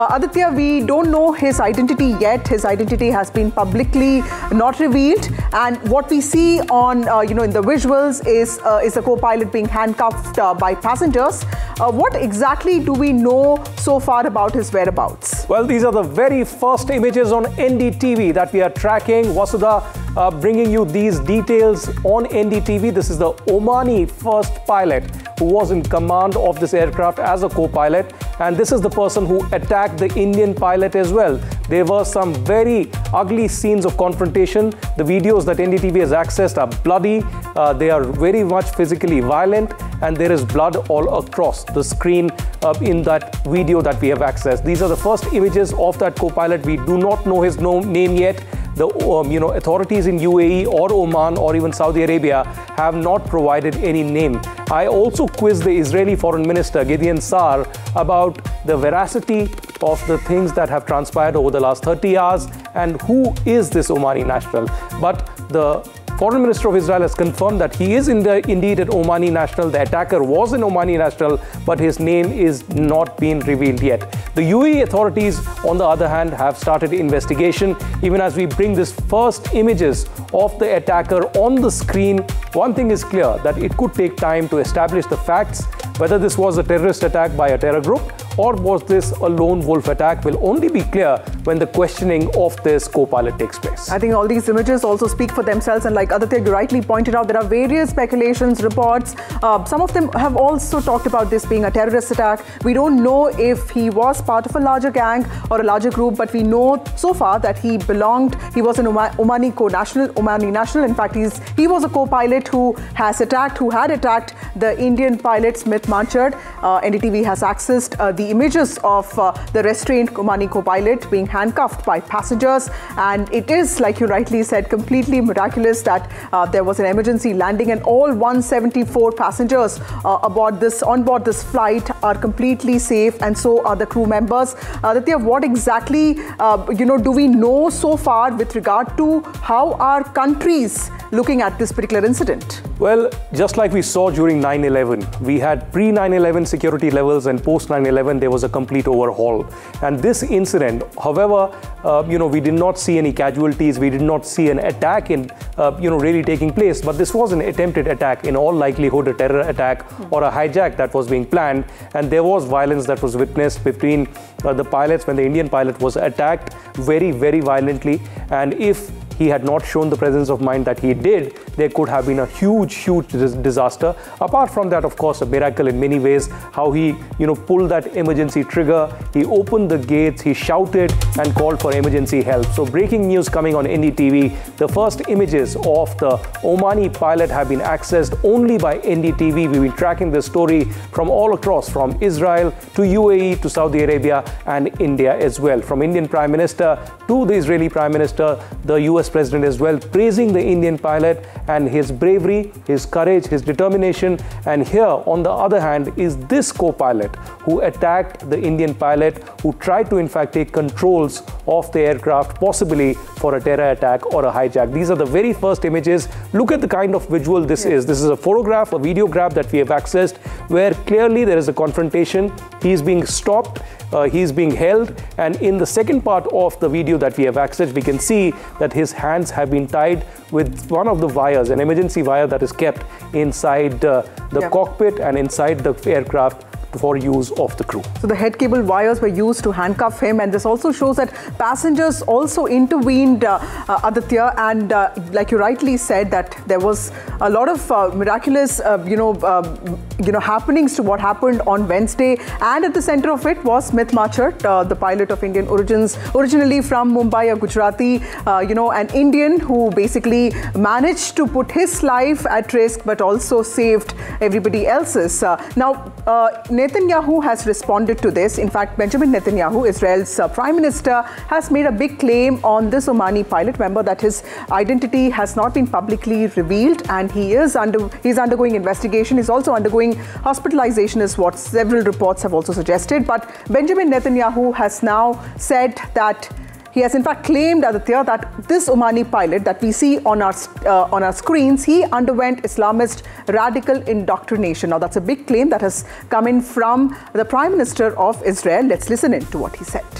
Aditya, we don't know his identity yet. His identity has been publicly not revealed, and what we see on, in the visuals is a co-pilot being handcuffed by passengers. What exactly do we know so far about his whereabouts? Well, these are the very first images on NDTV that we are tracking. Vasudha bringing you these details on NDTV. This is the Omani first pilot who was in command of this aircraft as a co-pilot, and this is the person who attacked the Indian pilot as well. There were some very ugly scenes of confrontation. The videos that NDTV has accessed are bloody. They are very much physically violent, and there is blood all across the screen in that video that we have accessed. These are the first images of that co-pilot. We do not know his name yet. The authorities in UAE or Oman or even Saudi Arabia have not provided any name. I also quizzed the Israeli Foreign Minister Gideon Saar about the veracity of the things that have transpired over the last 30 hours and who is this Omani national. But the Foreign Minister of Israel has confirmed that he is indeed an Omani national. The attacker was an Omani national, but his name is not being revealed yet. The UAE authorities, on the other hand, have started investigation. Even as we bring these first images of the attacker on the screen, one thing is clear, that it could take time to establish the facts. Whether this was a terrorist attack by a terror group or was this a lone wolf attack will only be clear when the questioning of this co-pilot takes place. I think all these images also speak for themselves, and like Aditya rightly pointed out, there are various speculations, reports. Some of them have also talked about this being a terrorist attack. We don't know if he was part of a larger gang or a larger group, but we know so far that he was an Omani national. In fact, he was a co-pilot who had attacked the Indian pilot Smith Marchard. NDTV has accessed the images of the restrained Omani co-pilot being handcuffed by passengers, and it is, like you rightly said, completely miraculous that there was an emergency landing and all 174 passengers on board this flight are completely safe, and so are the crew members. Aditya, what exactly do we know so far with regard to how our countries looking at this particular incident? Well, just like we saw during 9/11, we had pre-9/11 security levels, and post-9/11 there was a complete overhaul. And this incident, however, we did not see any casualties. We did not see an attack really taking place. But this was an attempted attack, in all likelihood a terror attack or a hijack that was being planned. And there was violence that was witnessed between the pilots when the Indian pilot was attacked very, very violently. And if he had not shown the presence of mind that he did, there could have been a huge disaster. Apart from that, of course, a miracle in many ways, how he pulled that emergency trigger, he opened the gates, he shouted and called for emergency help. So breaking news coming on NDTV, the first images of the Omani pilot have been accessed only by NDTV. We've been tracking this story from all across, from Israel to UAE to Saudi Arabia and India as well. From Indian Prime Minister to the Israeli Prime Minister, the US President as well, praising the Indian pilot and his bravery, his courage, his determination. And here, on the other hand, is this co-pilot who attacked the Indian pilot, who tried to in fact take controls of the aircraft, possibly for a terror attack or a hijack. These are the very first images. Look at the kind of visual this is. This is a photograph, a videograph that we have accessed, where clearly there is a confrontation. He is being stopped. He's being held, and in the second part of the video that we have accessed, we can see that his hands have been tied with one of the wires, an emergency wire that is kept inside the cockpit and inside the aircraft for use of the crew. So the head cable wires were used to handcuff him, and this also shows that passengers also intervened, Aditya, and like you rightly said, that there was a lot of miraculous happenings to what happened on Wednesday, and at the center of it was Smith Marchard, the pilot of Indian origins, originally from Mumbai, a Gujarati, an Indian who basically managed to put his life at risk but also saved everybody else's. Now, Netanyahu has responded to this. In fact, Benjamin Netanyahu, Israel's Prime Minister, has made a big claim on this Omani pilot. Remember that his identity has not been publicly revealed, and he's undergoing investigation. He's also undergoing hospitalization, is what several reports have also suggested. But Benjamin Netanyahu has now said that He has in fact claimed, Aditya, that this Omani pilot that we see on our screens, he underwent Islamist radical indoctrination. Now, that's a big claim that has come in from the Prime Minister of Israel. Let's listen in to what he said.